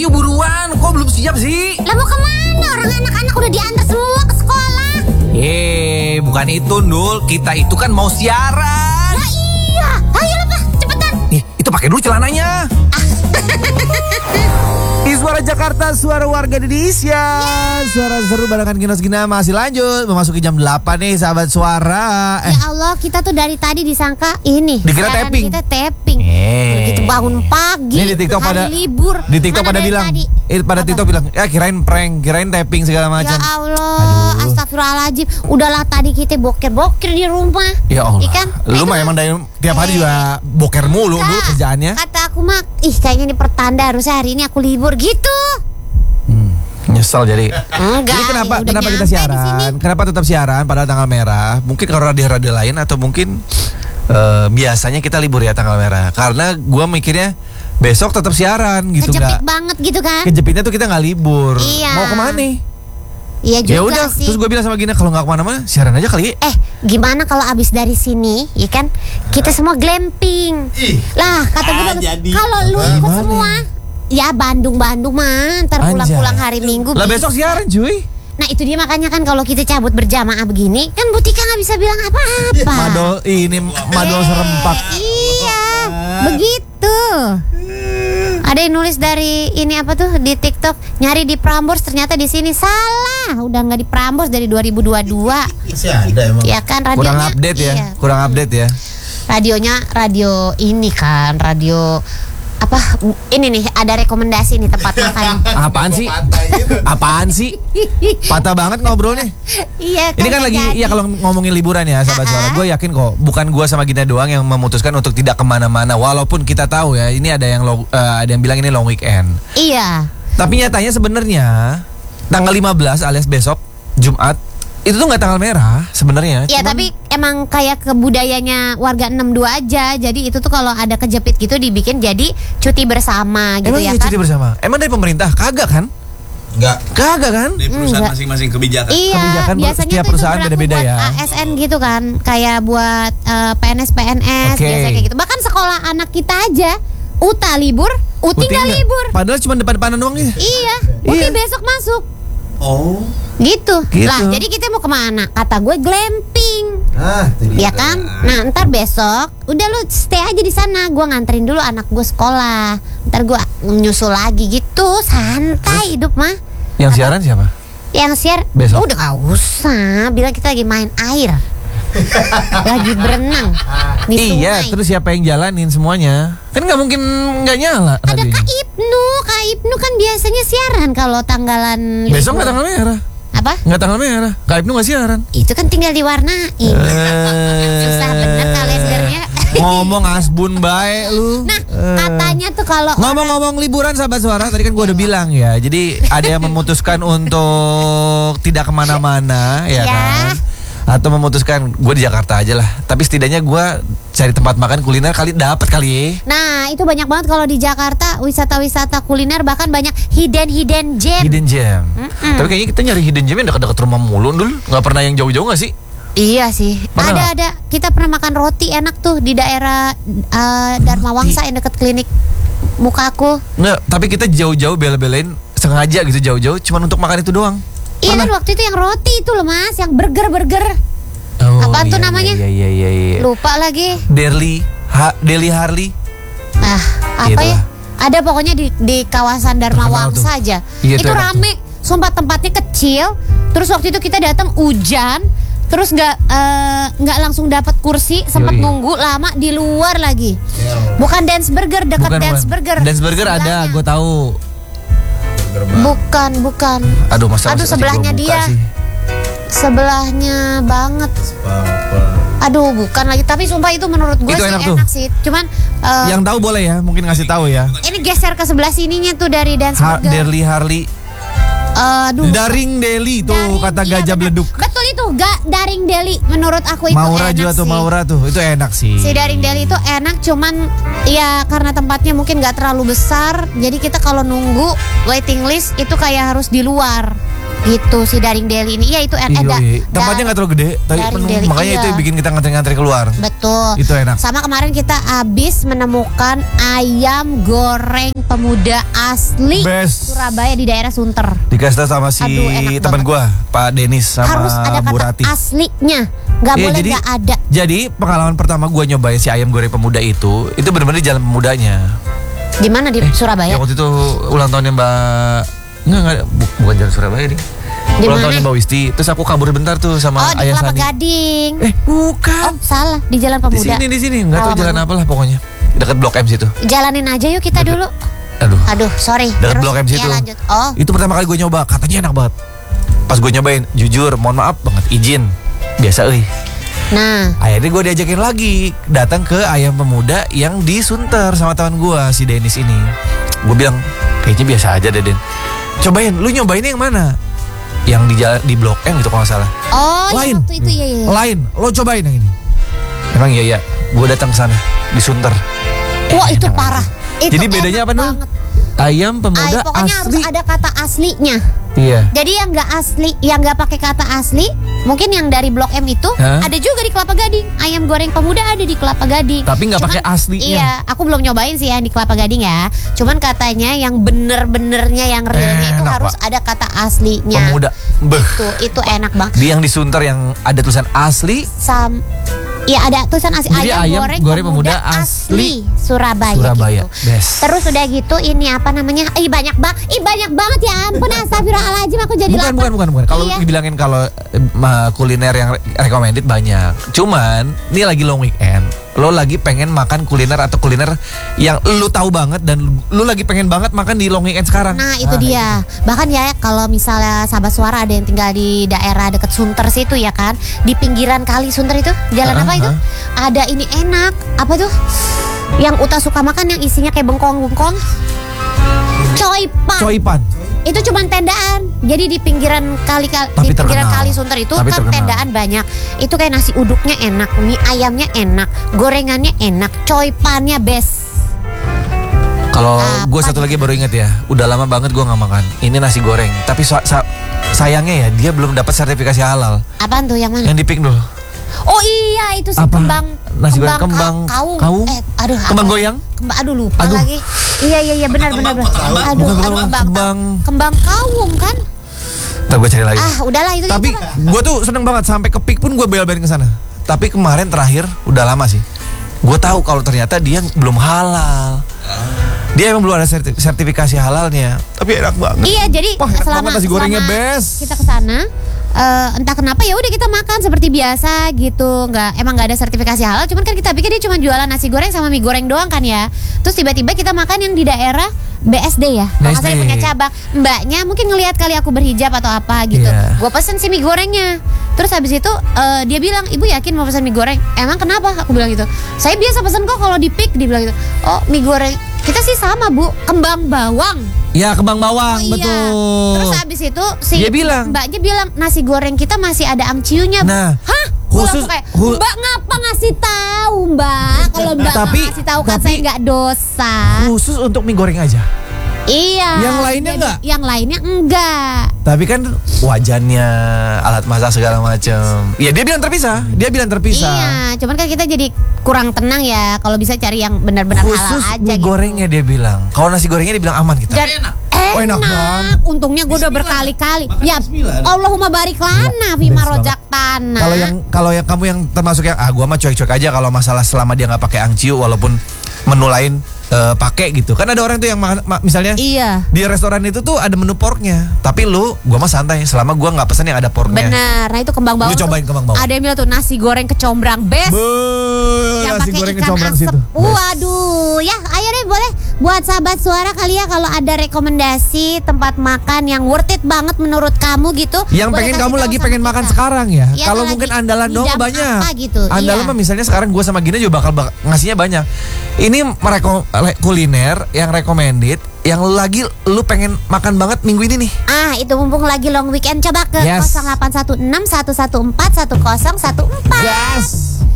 Ayo buruan, kok belum siap sih? Lah mau kemana? Orang anak-anak udah diantar semua ke sekolah. Bukan itu Nul, kita itu kan mau siaran. Lah iya, ayo lah Pak, cepetan. Itu pakai dulu celananya. Di Suara Jakarta, suara warga Indonesia. Suara seru barengan Ginos Gina masih lanjut. Memasuki jam 8 nih sahabat suara. Ya Allah, kita tuh dari tadi disangka ini. Dikira siaran tapping. Kita tapping. Begitu bangun pagi. Ini di TikTok hari pada libur. Di TikTok Mana pada dari bilang, tadi? pada TikTok bilang, ya kirain prank, kirain tapping segala macam. Ya Allah, astagfirullahaladzim. Udahlah tadi kita boker-boker di rumah. Ya Allah. Ikan. Lu mah emang dari tiap hari juga boker mulu kerjaannya. Kata aku mah, kayaknya ini pertanda harusnya hari ini aku libur gitu. Nyesel jadi. Enggak. Jadi kenapa ya udah kita nyampe di sini. siaran? Kenapa tetap siaran padahal tanggal merah? Mungkin kalau radio-radio lain atau mungkin biasanya kita libur ya tanggal merah. Karena gua mikirnya besok tetap siaran gitu Kejepit nggak? banget gitu kan? Kejepitnya tuh kita nggak libur. Iya. Mau kemana? Iya juga Ya udah. sih. Terus gue bilang sama Gina kalau nggak kemana-mana siaran aja kali. Gimana kalau abis dari sini, ya kan? Kita semua glamping. Lah, kata gue kalau lu ikut Gimana? semua, ya Bandung mah, ntar pulang-pulang hari Minggu. Lah besok siaran cuy. Nah itu dia makanya kan kalau kita cabut berjamaah begini, kan Butika nggak bisa bilang apa-apa. Madol serempak. Iya, begitu. Ada yang nulis dari ini apa tuh di TikTok, nyari di Prambors ternyata di sini salah. Udah nggak di Prambors dari 2022. Masih ada emang. Ya kan radionya. Kurang update ya. Iya. Kurang update ya. Radionya radio ini kan, radio apa? Ini nih ada rekomendasi nih tempat makan. Apaan sih? Patah banget ngobrolnya. Iya. Ini kan lagi ya kalau ngomongin liburan ya sahabat suara, gue yakin kok bukan gue sama Gina doang yang memutuskan untuk tidak kemana-mana. Walaupun kita tahu ya ini ada yang bilang ini long weekend. Iya. Tapi nyatanya sebenarnya tanggal 15 alias besok Jumat itu tuh nggak tanggal merah sebenarnya. Iya tapi emang kayak kebudayanya warga 62 aja. Jadi itu tuh kalau ada kejepit gitu dibikin jadi cuti bersama gitu. Emang ya iya kan? cuti bersama? Emang dari pemerintah? Kagak kan? Enggak kan? Dari perusahaan Enggak. masing-masing kebijakan. Iya, Kebijakan biasanya setiap tuh perusahaan berlaku beda-beda buat ya. ASN gitu kan, kayak buat PNS Oke. biasanya kayak gitu. Bahkan sekolah anak kita aja, UTA libur, UTI nggak nggak? libur. Padahal cuma depan-depanan doang ya. Iya, UTI besok masuk. Oh. Gitu. Gitu. Lah, jadi kita mau kemana? Kata gue glamping. Itu dia. Ya kan? Nah, ntar besok udah lu stay aja di sana. Gua nganterin dulu anak gue sekolah. Ntar gua nyusul lagi gitu, santai hidup mah. Yang siaran siapa? Yang share Besok. udah gak usah. Bilang kita lagi main air. Lagi berenang di sungai. Iya, terus siapa yang jalanin semuanya? Kan nggak mungkin nggak nyala Ada radionya. Kak Ibnu kan biasanya siaran kalau tanggalan Besok libur. nggak tanggal merah? Apa? Nggak tanggal merah. Kak Ibnu nggak siaran. Itu kan tinggal diwarnain. Susah bener kalendernya. Ngomong asbun baik lu. Nah, katanya tuh kalau Ngomong-ngomong liburan sahabat suara, tadi kan gue udah bilang ya. Jadi ada yang memutuskan untuk tidak kemana-mana, ya Iya. kan? Atau memutuskan gue di Jakarta aja lah. Tapi setidaknya gue cari tempat makan kuliner kali dapat kali ya. Nah, itu banyak banget kalau di Jakarta wisata-wisata kuliner, bahkan banyak hidden gem. Hidden gem. Tapi kayaknya kita nyari hidden gem yang dekat-dekat rumah mulu dulu. Nggak pernah yang jauh-jauh nggak sih? Iya sih. Pernah nggak? Ada. Kita pernah makan roti enak tuh di daerah Dharma Wangsa yang dekat klinik mukaku. Nggak. Tapi kita jauh-jauh bela-belain sengaja gitu jauh-jauh, cuman untuk makan itu doang. Iya kan waktu itu yang roti itu loh Mas, yang burger. Oh, Apaan tuh namanya? Iya. Lupa lagi. Deli Harley. Apa Gitu ya? lah. Ada pokoknya di kawasan Dharma Terkenal tuh. Wangsa aja. Iya, Itu tuh enak rame. Sumpah tempatnya kecil. Terus waktu itu kita datang hujan. Terus nggak langsung dapat kursi, sempat Yoi. nunggu lama di luar lagi. Bukan Dance Burger, dekat Dance Burger. Dance Burger ada, Sebelahnya. gue tahu. Bukan. Aduh, masa Aduh, masih sebelahnya gua buka dia. sih. Sebelahnya banget. Aduh, bukan lagi. Tapi sumpah itu menurut gue Itu sih enak enak, tuh. sih. Cuman Yang tahu boleh ya, mungkin ngasih tahu ya. ini geser ke sebelah sininya tuh dari Dance Burger. Deli Harley. Aduh. Daring Deli tuh Daring, kata iya, Gajah bener. Beleduk. Betul itu, Daring Deli. Menurut aku itu Maura enak juga tuh, sih. Maura tuh. Itu enak sih. Si Daring Deli itu enak, cuman ya karena tempatnya mungkin gak terlalu besar. Jadi kita kalau nunggu waiting list itu kayak harus di luar. Gitu si Daring Deli ini. Iya itu ada. Tempatnya nggak terlalu gede, tapi Daring penuh. Deli, Makanya iya. itu yang bikin kita ngantri-ngantri keluar. Betul. Itu enak. Sama kemarin kita habis menemukan ayam goreng pemuda asli Best. Surabaya di daerah Sunter. Dikasih tahu sama si Aduh, enak teman banget. gua, Pak Denis sama Harus ada Bu kata Rati. aslinya. Nggak Iya, boleh nggak ada. Jadi pengalaman pertama gua nyobain si ayam goreng pemuda itu benar-benar di Jalan Pemudanya. Di mana di Surabaya? Yang waktu itu ulang tahunnya Mbak Enggak, bukan Jalan Surabaya nih. Di Ulang mana? tahunnya Mbak Wisti. Terus aku kabur bentar tuh sama Oh di Ayah Kelapa Sani. Gading. Bukan. Oh salah di Jalan Di Pemuda. sini. Enggak tahu Oh, jalan mana? apalah pokoknya. Dekat Blok M situ. Jalanin aja yuk kita dulu. Aduh. Sorry. Dekat Blok M situ. Ya lanjut. Oh. Itu pertama kali gue nyoba, katanya enak banget. Pas gue nyobain, jujur, mohon maaf banget, izin. Biasa euy. Nah. Akhirnya gue diajakin lagi datang ke Ayam Pemuda yang di Sunter sama teman gue si Denis ini. Gue bilang kayaknya biasa aja deh Den. Cobain, lu nyobainnya yang mana? Yang di Blok M itu kalau nggak salah. Oh Lain. yang waktu itu iya. Lain, lo cobain yang ini. Emang iya, gue datang ke sana di Sunter. Wah itu Enak parah. Itu Jadi bedanya enak apa dong? banget. Ayam Pemuda Pokoknya harus asli. ada kata aslinya. Iya. Jadi yang nggak asli, yang nggak pakai kata asli, mungkin yang dari Blok M itu Hah? ada juga di Kelapa Gading. Ayam goreng pemuda ada di Kelapa Gading. Tapi nggak Cuman, pakai aslinya. Iya, aku belum nyobain sih yang di Kelapa Gading ya. Cuman katanya yang bener-benernya yang realnya itu Enak, harus Pak. ada kata aslinya. Pemuda. Beh. Itu enak banget. Di yang di Sunter yang ada tulisan asli. Iya ada tulisan asli Jadi ayam goreng pemuda asli Surabaya. Surabaya. Gitu. Best. Terus udah gitu ini apa namanya? Banyak banget ya ampun astagfirullahaladzim aku jadi lapar. Bukan. Kalau Iya. dibilangin kalau kuliner yang recommended banyak. Cuman ini lagi long weekend. Lo lagi pengen makan kuliner atau kuliner yang lo tahu banget dan lo lagi pengen banget makan di long weekend sekarang. Nah itu dia. Bahkan ya kalau misalnya sahabat suara ada yang tinggal di daerah deket Sunter situ ya kan, di pinggiran kali Sunter itu jalan apa itu? Ada ini enak apa tuh? Yang Uta suka makan yang isinya kayak bengkong-bengkong. Coipan. Itu cuma tendaan. Jadi di pinggiran Tapi di pinggiran terkenal. kali Sunter itu Tapi kan terkenal. tendaan banyak. Itu kayak nasi uduknya enak, mie ayamnya enak, gorengannya enak, coipannya best. Kalau Apa gue satu lagi baru inget ya, udah lama banget gue nggak makan. Ini nasi goreng. Tapi sayangnya ya dia belum dapat sertifikasi halal. Apaan tuh yang mana? Yang di Pink dulu. Oh iya itu sih Apa? kembang Nasi goreng kembang kaung. Kembang apa? goyang? Aduh lupa Aduh. lagi. Iya benar. Kembang kaung kan? Ntar gue cari lagi. Udahlah itu. Tapi gue tuh seneng banget sampai ke Pik pun gue bel-belin ke sana. Tapi kemarin terakhir udah lama sih. Gue tahu kalau ternyata dia belum halal. Dia emang belum ada sertifikasi halalnya. Tapi enak banget. Iya jadi Wah, enak selama banget nasi gorengnya selama best. kita ke sana entah kenapa ya udah kita makan seperti biasa gitu, emang nggak ada sertifikasi halal, cuman kan kita pikir dia cuma jualan nasi goreng sama mie goreng doang kan ya. Terus tiba-tiba kita makan yang di daerah BSD ya, kalau nggak salah punya cabang. Mbaknya mungkin ngelihat kali aku berhijab atau apa gitu. Iya. Gue pesen si mie gorengnya. Terus habis itu dia bilang, ibu yakin mau pesan mie goreng? Emang kenapa? Aku bilang gitu. Saya biasa pesan kok kalau di Pik. Dia bilang gitu. Oh mie goreng kita sih sama bu, kembang bawang. Ya kembang bawang, Iya. betul. Terus habis itu si Dia bilang, mbaknya bilang nasi goreng kita masih ada amciunya. Nah, Hah? khusus- Gua langsung kayak, Mbak ngapa ngasih tahu Mbak? Kalau Mbak nggak ngasih tahu kan saya nggak dosa. Khusus untuk mie goreng aja. Iya. Yang lainnya Jadi, nggak? Yang lainnya enggak. Tapi kan wajannya, alat masak segala macam. Ya dia bilang terpisah. Iya, cuman kan kita jadi kurang tenang ya kalau bisa cari yang benar-benar halal Khusus aja mie gitu. gorengnya dia bilang. Kalau nasi gorengnya dia bilang aman kita. Dan enak. Oh, enak banget. Untungnya gue udah berkali-kali. Makan Ya, bismillah. Allahumma barik lana fima Best rojak tanah. Kalau yang kamu yang termasuk yang gua mah cuek-cuek aja kalau masalah selama dia nggak pakai angciu walaupun menu lain pakai gitu. Kan ada orang tuh yang makan misalnya Iya. di restoran itu tuh ada menu porknya. Tapi gua mah santai selama gua nggak pesen yang ada porknya. Bener, nah itu kembang bawang. Lu cobain tuh, kembang bawang. Ada yang bilang tuh nasi goreng kecombrang best. Yang Nasi pakai goreng ikan kecombrang asap. situ. Waduh, ya ayo deh boleh buat sahabat suara kali ya kalau ada rekomendasi tempat makan yang worth it banget menurut kamu gitu. Yang boleh pengen kasih kamu tahu lagi sama pengen kita. makan sekarang ya. Iya, Kalau lagi mungkin andalan dong ngidam banyak. apa gitu, Andalan iya. mah misalnya sekarang gue sama Gina juga bakal ngasihnya banyak. Ini kuliner yang recommended yang lagi lu pengen makan banget minggu ini nih. Itu mumpung lagi long weekend coba ke Yes. 0816 114 1014. Gas.